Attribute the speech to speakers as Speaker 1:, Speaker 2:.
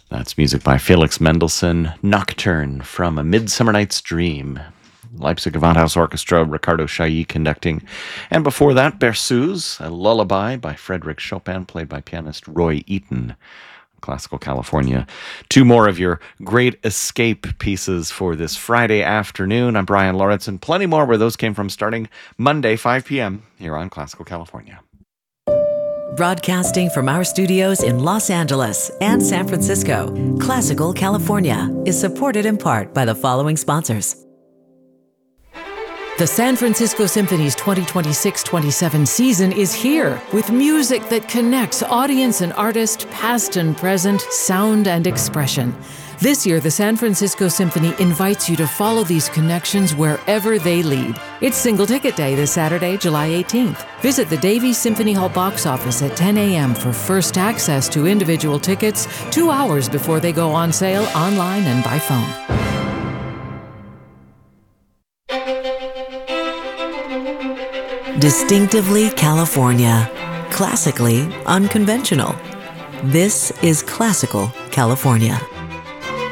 Speaker 1: That's music by Felix Mendelssohn, Nocturne from A Midsummer Night's Dream. Leipzig Gewandhaus Orchestra, Ricardo Chailly conducting. And before that, Berceuse, a lullaby by Frédéric Chopin, played by pianist Roy Eaton. Classical California. Two more of your great escape pieces for this Friday afternoon. I'm Brian Lawrence, and plenty more where those came from starting Monday, 5 p.m. here on Classical California.
Speaker 2: Broadcasting from our studios in Los Angeles and San Francisco, Classical California is supported in part by the following sponsors. The San Francisco Symphony's 2026-27 season is here with music that connects audience and artist, past and present, sound and expression. This year, the San Francisco Symphony invites you to follow these connections wherever they lead. It's Single Ticket Day this Saturday, July 18th. Visit the Davies Symphony Hall box office at 10 a.m. for first access to individual tickets 2 hours before they go on sale online and by phone. Distinctively California, classically unconventional. This is Classical California.